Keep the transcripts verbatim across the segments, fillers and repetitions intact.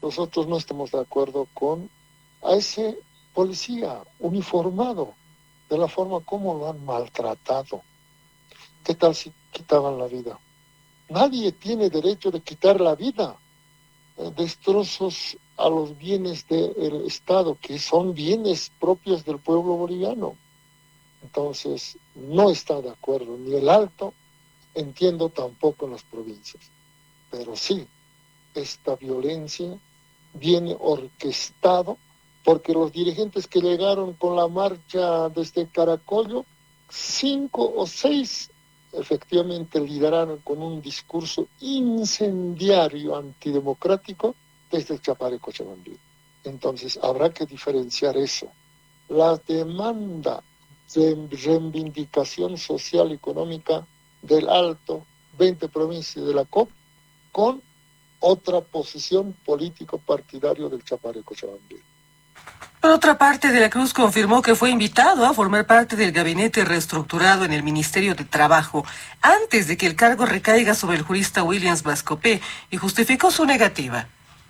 nosotros no estamos de acuerdo con a ese policía uniformado, de la forma como lo han maltratado. ¿Qué tal si quitaban la vida? Nadie tiene derecho de quitar la vida. Eh, destrozos a los bienes del Estado, que son bienes propios del pueblo boliviano. Entonces, no está de acuerdo ni el Alto, entiendo tampoco en las provincias. Pero sí, esta violencia viene orquestado porque los dirigentes que llegaron con la marcha desde Caracollo, cinco o seis efectivamente lideraron con un discurso incendiario antidemocrático desde el Chapare Cochabamba. Entonces habrá que diferenciar eso. La demanda de reivindicación social y económica del Alto, veinte provincias de la C O P, con otra posición político-partidario del Chapare Cochabamba. Por otra parte, De la Cruz confirmó que fue invitado a formar parte del gabinete reestructurado en el Ministerio de Trabajo antes de que el cargo recaiga sobre el jurista Williams Bascopé y justificó su negativa.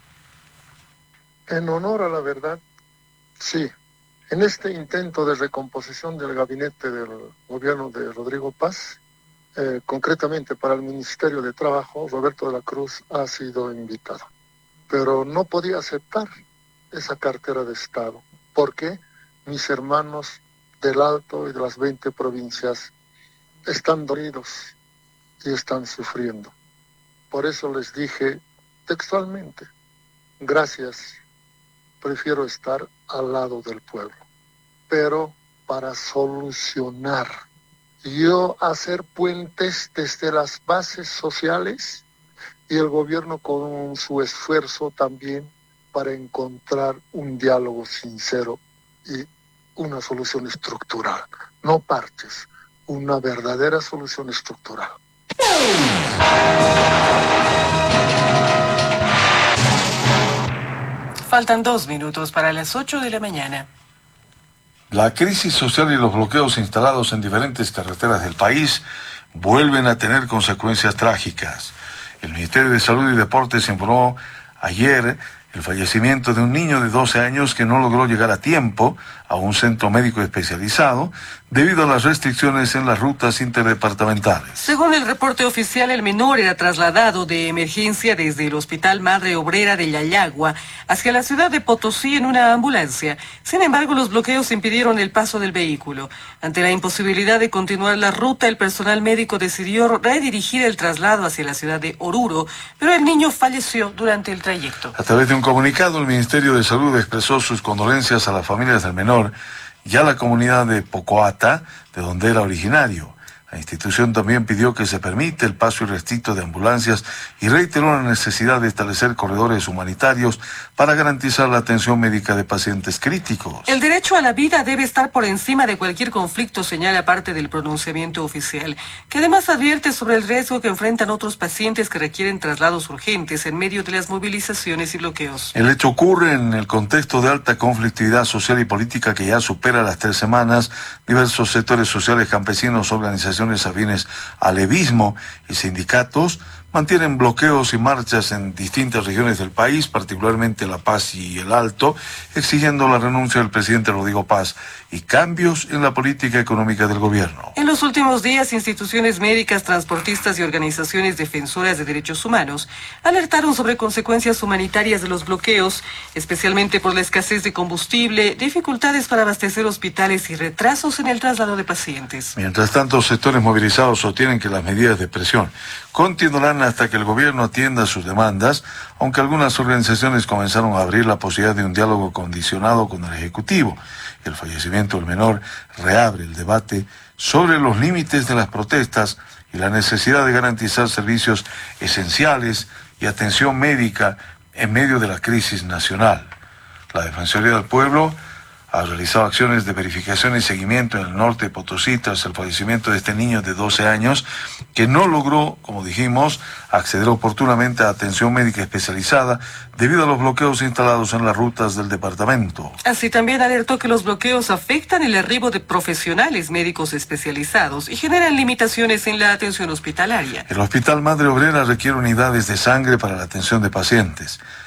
En honor a la verdad, sí. En este intento de recomposición del gabinete del gobierno de Rodrigo Paz, eh, concretamente para el Ministerio de Trabajo, Roberto de la Cruz ha sido invitado. Pero no podía aceptar esa cartera de Estado, porque mis hermanos del Alto y de las veinte provincias están dolidos y están sufriendo. Por eso les dije textualmente, gracias, prefiero estar al lado del pueblo. Pero para solucionar, yo hacer puentes desde las bases sociales y el gobierno con su esfuerzo también para encontrar un diálogo sincero y una solución estructural, no parches, una verdadera solución estructural. Faltan dos minutos para las ocho de la mañana. La crisis social y los bloqueos instalados en diferentes carreteras del país vuelven a tener consecuencias trágicas. El Ministerio de Salud y Deportes informó ayer el fallecimiento de un niño de doce años que no logró llegar a tiempo a un centro médico especializado debido a las restricciones en las rutas interdepartamentales. Según el reporte oficial, el menor era trasladado de emergencia desde el Hospital Madre Obrera de Yayagua hacia la ciudad de Potosí en una ambulancia. Sin embargo, los bloqueos impidieron el paso del vehículo. Ante la imposibilidad de continuar la ruta, el personal médico decidió redirigir el traslado hacia la ciudad de Oruro, pero el niño falleció durante el trayecto. A través de un comunicado, el Ministerio de Salud expresó sus condolencias a las familias del menor y a la comunidad de Pocoata, de donde era originario. La institución también pidió que se permita el paso irrestricto de ambulancias y reiteró la necesidad de establecer corredores humanitarios para garantizar la atención médica de pacientes críticos. El derecho a la vida debe estar por encima de cualquier conflicto, señala parte del pronunciamiento oficial, que además advierte sobre el riesgo que enfrentan otros pacientes que requieren traslados urgentes en medio de las movilizaciones y bloqueos. El hecho ocurre en el contexto de alta conflictividad social y política que ya supera las tres semanas. Diversos sectores sociales, campesinos, organizaciones afines al levismo y sindicatos mantienen bloqueos y marchas en distintas regiones del país, particularmente La Paz y el Alto, exigiendo la renuncia del presidente Rodrigo Paz y cambios en la política económica del gobierno. En los últimos días, instituciones médicas, transportistas y organizaciones defensoras de derechos humanos alertaron sobre consecuencias humanitarias de los bloqueos, especialmente por la escasez de combustible, dificultades para abastecer hospitales y retrasos en el traslado de pacientes. Mientras tanto, sectores movilizados sostienen que las medidas de presión continuarán hasta que el gobierno atienda sus demandas, aunque algunas organizaciones comenzaron a abrir la posibilidad de un diálogo condicionado con el Ejecutivo. El fallecimiento del menor reabre el debate sobre los límites de las protestas y la necesidad de garantizar servicios esenciales y atención médica en medio de la crisis nacional. La Defensoría del Pueblo ha realizado acciones de verificación y seguimiento en el norte de Potosí tras el fallecimiento de este niño de doce años que no logró, como dijimos, acceder oportunamente a atención médica especializada debido a los bloqueos instalados en las rutas del departamento. Así también alertó que los bloqueos afectan el arribo de profesionales médicos especializados y generan limitaciones en la atención hospitalaria. El Hospital Madre Obrera requiere unidades de sangre para la atención de pacientes.